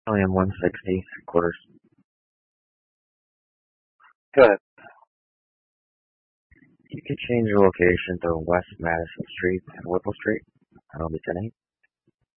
I am 160 quarters. Good. You could change your location to West Madison Street and Whipple Street. That'll be tonight.